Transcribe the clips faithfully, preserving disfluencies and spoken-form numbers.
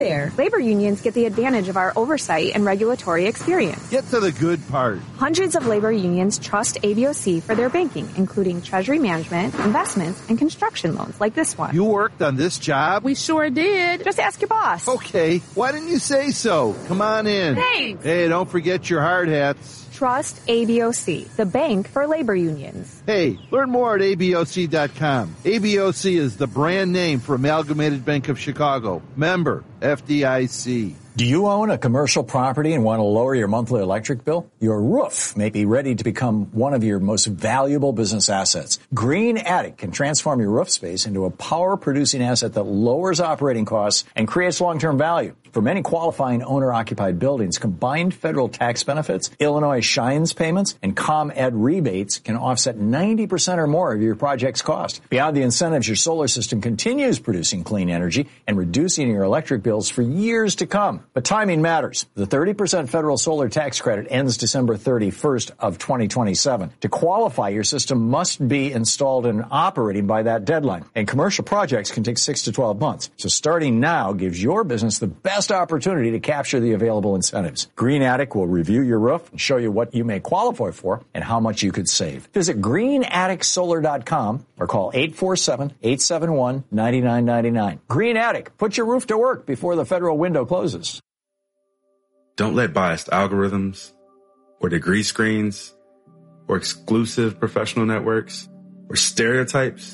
There, labor unions get the advantage of our oversight and regulatory experience. Get to the good part. Hundreds of labor unions trust A B O C for their banking, including treasury management, investments, and construction loans like this one. You worked on this job? We sure did. Just ask your boss. Okay, why didn't you say so? Come on in. Thanks. Hey, don't forget your hard hats. Trust A B O C, the bank for labor unions. Hey, learn more at A B O C dot com. A B O C is the brand name for Amalgamated Bank of Chicago. Member, F D I C. Do you own a commercial property and want to lower your monthly electric bill? Your roof may be ready to become one of your most valuable business assets. Green Attic can transform your roof space into a power-producing asset that lowers operating costs and creates long-term value. For many qualifying owner-occupied buildings, combined federal tax benefits, Illinois Shines payments, and ComEd rebates can offset ninety percent or more of your project's cost. Beyond the incentives, your solar system continues producing clean energy and reducing your electric bills for years to come. But timing matters. The thirty percent federal solar tax credit ends December thirty-first of twenty twenty-seven. To qualify, your system must be installed and operating by that deadline. And commercial projects can take six to twelve months. So starting now gives your business the best opportunity to capture the available incentives. Green Attic will review your roof and show you what you may qualify for and how much you could save. Visit green attic solar dot com or call eight four seven, eight seven one, nine nine nine nine. Green Attic, put your roof to work before the federal window closes. Don't let biased algorithms or degree screens or exclusive professional networks or stereotypes.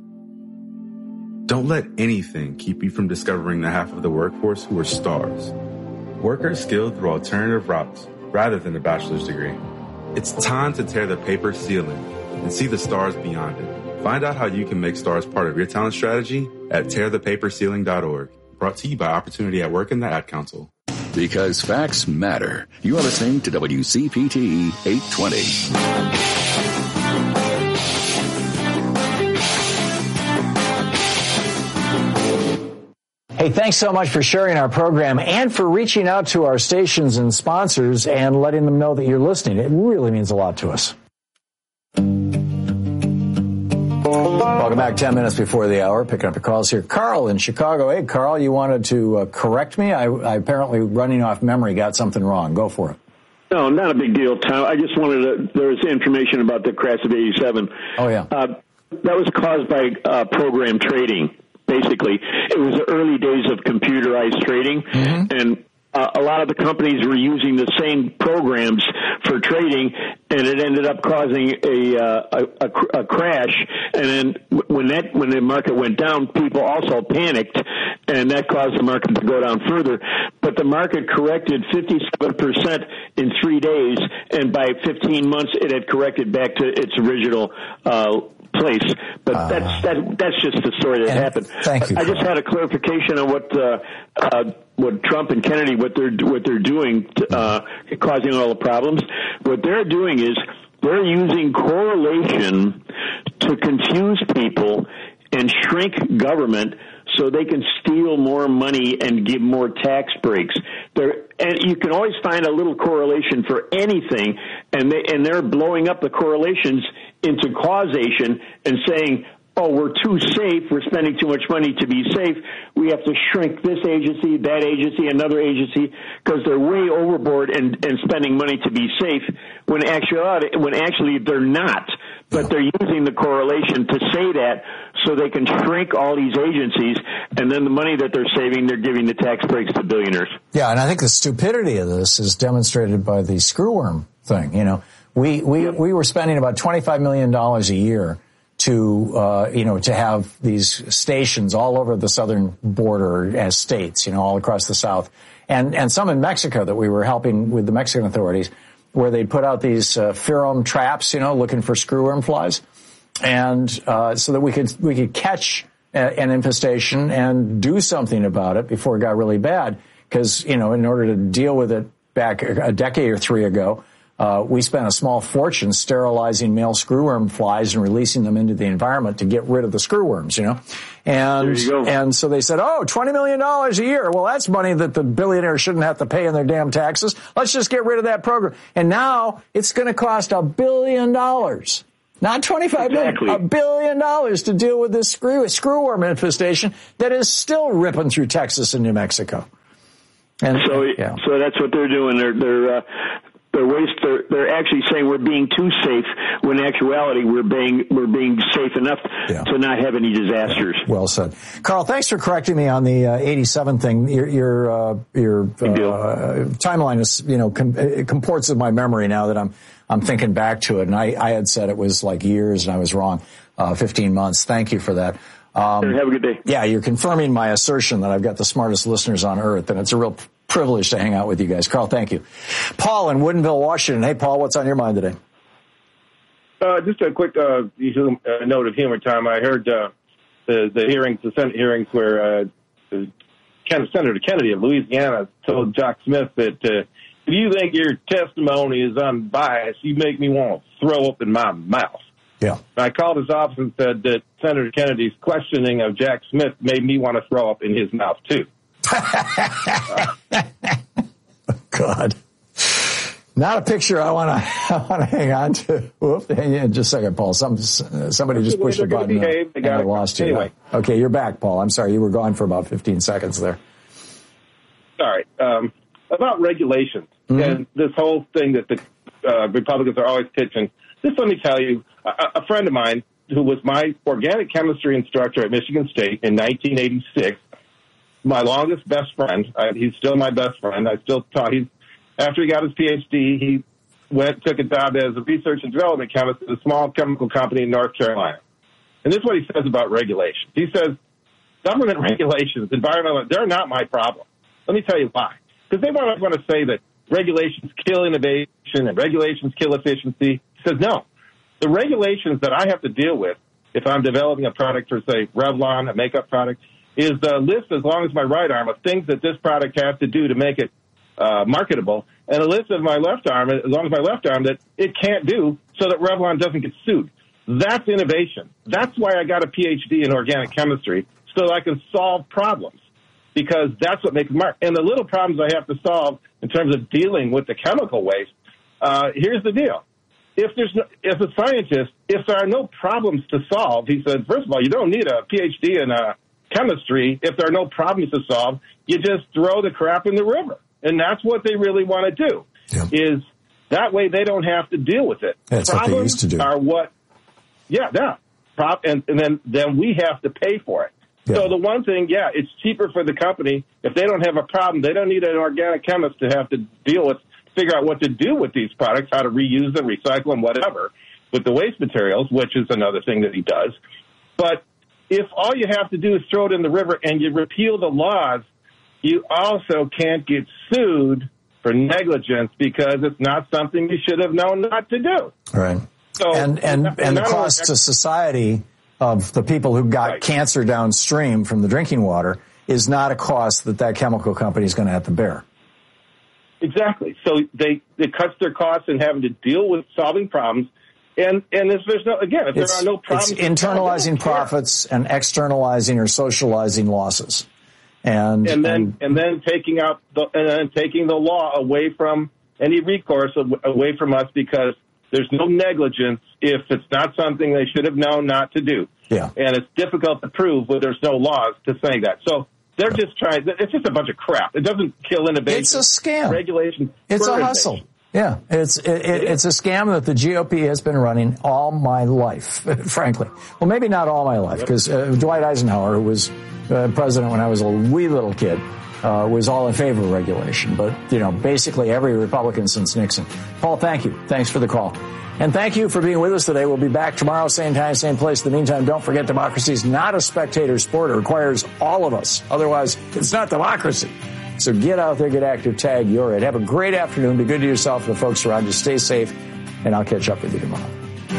Don't let anything keep you from discovering the half of the workforce who are stars. Workers skilled through alternative routes rather than a bachelor's degree. It's time to tear the paper ceiling and see the stars beyond it. Find out how you can make stars part of your talent strategy at tear the paper ceiling dot org. Brought to you by Opportunity at Work and the Ad Council. Because facts matter. You are listening to W C P T eight twenty. Hey, thanks so much for sharing our program and for reaching out to our stations and sponsors and letting them know that you're listening. It really means a lot to us. Welcome back. Ten minutes before the hour. Picking up your calls here. Carl in Chicago. Hey, Carl, you wanted to uh, correct me? I, I apparently, running off memory, got something wrong. Go for it. No, not a big deal, Tom. I just wanted to, there was information about the crash of eighty-seven. Oh, yeah. Uh, that was caused by uh, program trading. Basically, it was the early days of computerized trading, mm-hmm. and uh, a lot of the companies were using the same programs for trading, and it ended up causing a uh, a, a, a crash. And then when that when the market went down, people also panicked, and that caused the market to go down further. But the market corrected fifty-seven percent in three days, and by fifteen months, it had corrected back to its original uh place, but uh, that's that, that's just the story that happened. Thank you. I just had a clarification on what uh, uh, what Trump and Kennedy what they're what they're doing, to, uh, causing all the problems. What they're doing is they're using correlation to confuse people and shrink government so they can steal more money and give more tax breaks. They're, and you can always find a little correlation for anything, and they and they're blowing up the correlations into causation and saying, oh, we're too safe, we're spending too much money to be safe, we have to shrink this agency, that agency, another agency, because they're way overboard and, and spending money to be safe, when actually, when actually they're not. But they're using the correlation to say that so they can shrink all these agencies, and then the money that they're saving, they're giving the tax breaks to billionaires. Yeah, and I think the stupidity of this is demonstrated by the screwworm thing. You know, we we yep. we were spending about twenty-five million dollars a year to, uh, you know, to have these stations all over the southern border as states, you know, all across the South, and and some in Mexico that we were helping with the Mexican authorities, where they'd put out these uh, pheromone traps, you know, looking for screwworm flies, and uh, so that we could we could catch a, an infestation and do something about it before it got really bad. Because, you know, in order to deal with it back a decade or three ago, uh, we spent a small fortune sterilizing male screwworm flies and releasing them into the environment to get rid of the screwworms, you know. And there you go. And so they said, oh, twenty million dollars a year. Well, that's money that the billionaires shouldn't have to pay in their damn taxes. Let's just get rid of that program. And now it's going to cost a billion dollars Not twenty-five exactly. million, a billion dollars to deal with this screw, screwworm infestation that is still ripping through Texas and New Mexico. And so, yeah. so that's what they're doing. They're they're uh, they're waste. They're, they're actually saying we're being too safe, when in actuality we're being we're being safe enough yeah. to not have any disasters. Yeah. Well said, Carl. Thanks for correcting me on the uh, eighty-seven thing. Your your uh, your uh, timeline is you know com- it comports with my memory now that I'm I'm thinking back to it, and I, I had said it was like years, and I was wrong. Uh, fifteen months. Thank you for that. Um, have a good day. Yeah, you're confirming my assertion that I've got the smartest listeners on earth, and it's a real privilege to hang out with you guys. Carl, thank you. Paul in Woodinville, Washington. Hey, Paul, what's on your mind today? Uh, just a quick uh, note of humor time. I heard uh, the, the hearings, the Senate hearings where uh, Senator Kennedy of Louisiana told Jack Smith that uh, if you think your testimony is unbiased, you make me want to throw up in my mouth. Yeah. I called his office and said that Senator Kennedy's questioning of Jack Smith made me want to throw up in his mouth, too. uh, God. Not a picture I want to I want to hang on to. Whoop, hang on just a second, Paul. Some, somebody just pushed a button behave, and I lost you. Anyway. Okay, you're back, Paul. I'm sorry. You were gone for about fifteen seconds there. All right. Um, about regulations mm-hmm. and this whole thing that the uh, Republicans are always pitching. Just let me tell you, a, a friend of mine who was my organic chemistry instructor at Michigan State in nineteen eighty-six, my longest best friend, I, he's still my best friend. I still taught. He's after he got his P H D, he went took a job as a research and development chemist at a small chemical company in North Carolina. And this is what he says about regulations. He says, government regulations, environmental, they're not my problem. Let me tell you why. Because they want, want to say that regulations kill innovation and regulations kill efficiency. He says, no. The regulations that I have to deal with if I'm developing a product for, say, Revlon, a makeup product, is a list as long as my right arm of things that this product has to do to make it uh, marketable, and a list of my left arm, as long as my left arm, that it can't do so that Revlon doesn't get sued. That's innovation. That's why I got a P H D in organic chemistry, so that I can solve problems, because that's what makes mark. And the little problems I have to solve in terms of dealing with the chemical waste, uh, here's the deal. If there's no, as a scientist, if there are no problems to solve, he said, first of all, you don't need a P H D in uh, chemistry. If there are no problems to solve, you just throw the crap in the river. And that's what they really want to do, yeah. is that way they don't have to deal with it. That's Problems what they used to do. Are what, yeah, yeah. Prop, and, and then, then we have to pay for it. Yeah. So the one thing, yeah, it's cheaper for the company. If they don't have a problem, they don't need an organic chemist to have to deal with, figure out what to do with these products, how to reuse them, recycle them, whatever, with the waste materials, which is another thing that he does. But if all you have to do is throw it in the river and you repeal the laws, you also can't get sued for negligence because it's not something you should have known not to do. Right. So, and and, and, and the cost only, to society of the people who got right. cancer downstream from the drinking water is not a cost that that chemical company is going to have to bear. Exactly. So they it cuts their costs in having to deal with solving problems. And and if there's no again, if it's, there are no problems, it's internalizing profits and externalizing or socializing losses. And, and then and, and then taking out the and then taking the law away from any recourse away from us, because there's no negligence if it's not something they should have known not to do. Yeah. And it's difficult to prove when there's no laws to say that. So they're yeah. just trying. It's just a bunch of crap. It doesn't kill innovation. It's a scam. Regulation. It's a hustle. Innovation. Yeah, it's it, it, it's a scam that the G O P has been running all my life, frankly. Well, maybe not all my life, because uh, Dwight Eisenhower, who was uh, president when I was a wee little kid, uh, was all in favor of regulation. But, you know, basically every Republican since Nixon. Paul, thank you. Thanks for the call. And thank you for being with us today. We'll be back tomorrow, same time, same place. In the meantime, don't forget democracy is not a spectator sport. It requires all of us. Otherwise, it's not democracy. So get out there, get active, tag, you're it. Have a great afternoon. Be good to yourself and the folks around you. Stay safe, and I'll catch up with you tomorrow.